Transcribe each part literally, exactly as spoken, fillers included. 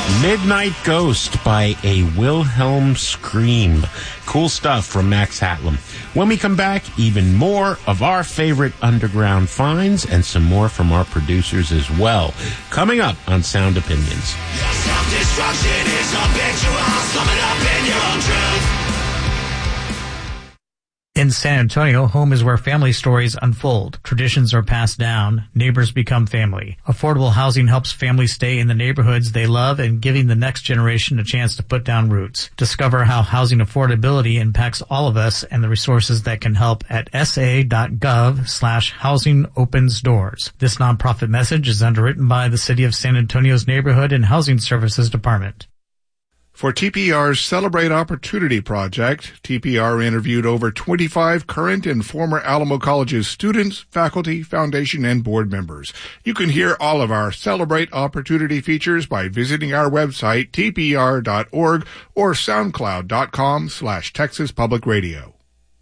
Midnight Ghost by a Wilhelm Scream. Cool stuff from Max Hatlam. When we come back, even more of our favorite underground finds and some more from our producers as well. Coming up on Sound Opinions. Your self-destruction is habitual, summing up in your own truth. In San Antonio, home is where family stories unfold. Traditions are passed down. Neighbors become family. Affordable housing helps families stay in the neighborhoods they love and giving the next generation a chance to put down roots. Discover how housing affordability impacts all of us and the resources that can help at sa.gov slash housing opens doors. This nonprofit message is underwritten by the City of San Antonio's Neighborhood and Housing Services Department. For T P R's Celebrate Opportunity Project, T P R interviewed over twenty-five current and former Alamo College's students, faculty, foundation, and board members. You can hear all of our Celebrate Opportunity features by visiting our website, t p r dot org, or soundcloud.com slash Texas Public Radio.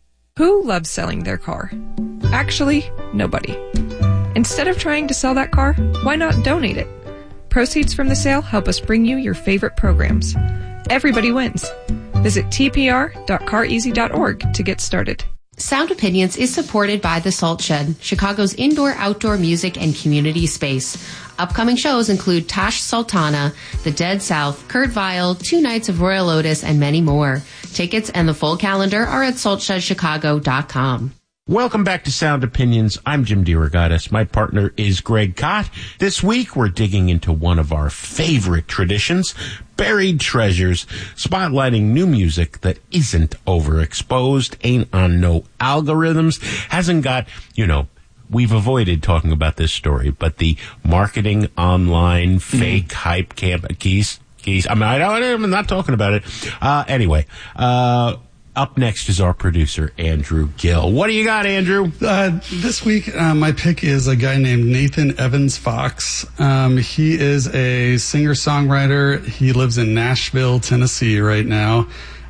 Who loves selling their car? Actually, nobody. Instead of trying to sell that car, why not donate it? Proceeds from the sale help us bring you your favorite programs. Everybody wins. Visit t p r dot car easy dot org to get started. Sound Opinions is supported by The Salt Shed, Chicago's indoor-outdoor music and community space. Upcoming shows include Tash Sultana, The Dead South, Kurt Vile, Two Nights of Royal Otis, and many more. Tickets and the full calendar are at salt shed chicago dot com. Welcome back to Sound Opinions. I'm Jim DeRogatis. My partner is Greg Kot. This week, we're digging into one of our favorite traditions, buried treasures, spotlighting new music that isn't overexposed, ain't on no algorithms, hasn't got, you know, we've avoided talking about this story, but the marketing online fake mm. hype camp keys, keys. I mean, I don't, I'm not talking about it. Uh, anyway, uh, Up next is our producer, Andrew Gill. What do you got, Andrew? Uh, this week, uh, my pick is a guy named Nathan Evans Fox. Um, he is a singer-songwriter. He lives in Nashville, Tennessee right now.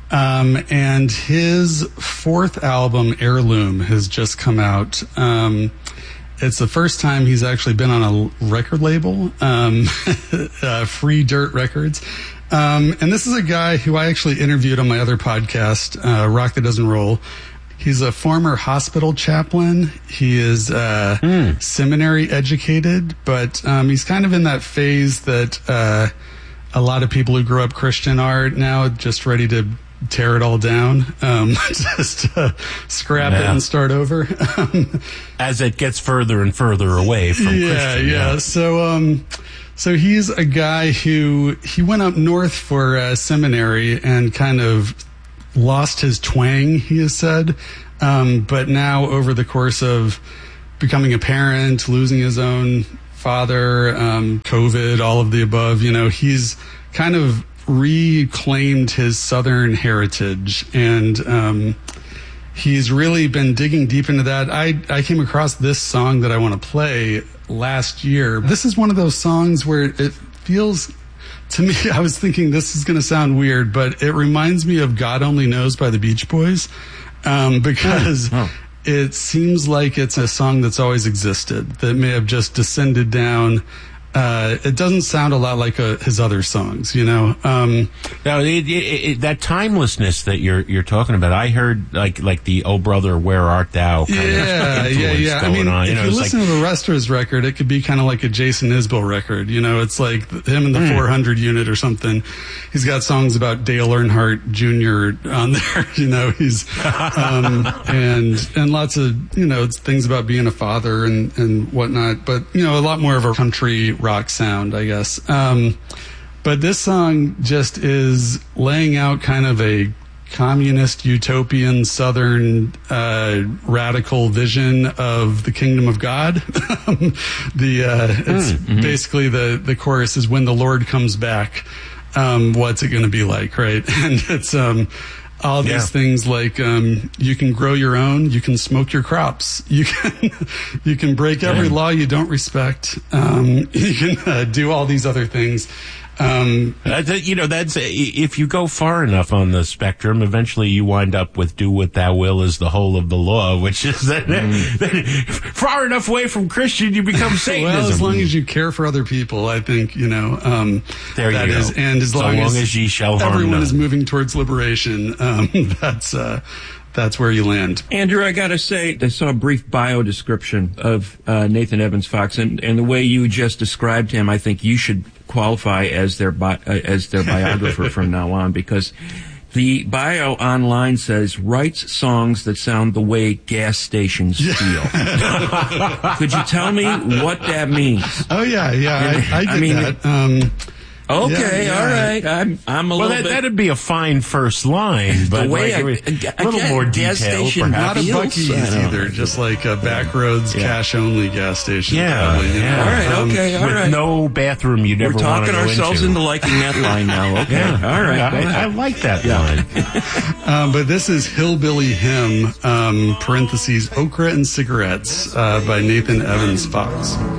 Um, and his fourth album, Heirloom, has just come out. Um, it's the first time he's actually been on a record label, um, uh, Free Dirt Records. Um, and this is a guy who I actually interviewed on my other podcast, uh, Rock That Doesn't Roll. He's a former hospital chaplain. He is uh, mm. seminary educated, but um, he's kind of in that phase that uh, a lot of people who grew up Christian are now, just ready to tear it all down, um, just uh, scrap yeah. it and start over. As it gets further and further away from yeah, Christian. Yeah, yeah. So... Um, So he's a guy who, he went up north for uh, seminary and kind of lost his twang, he has said. Um, but now over the course of becoming a parent, losing his own father, um, COVID, all of the above, you know, he's kind of reclaimed his Southern heritage. And um, he's really been digging deep into that. I, I came across this song that I want to play last year. This is one of those songs where it feels, to me, I was thinking this is going to sound weird, but it reminds me of God Only Knows by the Beach Boys, um, because oh. it seems like it's a song that's always existed, that may have just descended down. Uh, it doesn't sound a lot like uh, his other songs, you know. Um, now, it, it, it, that timelessness that you're you're talking about, I heard like like the "Oh Brother, Where Art Thou" kind yeah, of yeah, yeah. going I mean, on. if you, know, you listen like, to the Restor's record, it could be kind of like a Jason Isbell record. You know, it's like him and the mm. four hundred unit or something. He's got songs about Dale Earnhardt Junior on there. You know, he's um, and and lots of you know things about being a father and and whatnot. But you know, a lot more of a country rock sound, I guess. Um, but this song just is laying out kind of a communist, utopian, southern, uh, radical vision of the kingdom of God. the uh, it's mm-hmm. basically the the chorus is when the Lord comes back. Um, what's it going to be like, right? And it's um, all these Yeah. things like um, you can grow your own, you can smoke your crops, you can you can break every Yeah. law you don't respect, um, you can uh, do all these other things. Um, Uh, that- you know, that's if you go far enough on the spectrum, eventually you wind up with "do what thou will" is the whole of the law, which is that, that far enough away from Christian, you become Satanism. well, as long as you care for other people, I think you know. Um, There you that go. is- and as So long, long as ye shall harm everyone none. is moving towards liberation, um, that's uh, that's where you land. Andrew, I gotta say, I saw a brief bio description of uh, Nathan Evans Fox, and, and the way you just described him, I think you should qualify as their bi- uh, as their biographer from now on, because the bio online says writes songs that sound the way gas stations feel. Could you tell me what that means? Oh yeah, yeah, I, I get I mean, that. Um, Okay, Yeah, yeah. all right. I'm I'm a Well, little that, bit. that'd be a fine first line, but way like, I- a I- little again, more gas detail, station, perhaps. Not a Feels- Buc-ee's I don't know. either, just like a backroads Yeah. cash only gas station. Yeah, probably, you yeah. know. All right, Um, okay, all With right. no bathroom you'd We're ever want talking to go ourselves into. into liking that line now. Okay, Yeah, all right. I, go ahead. I like that line. Um, but this is Hillbilly Hymn, um, parentheses, Okra and Cigarettes, uh, by Nathan Evans Fox.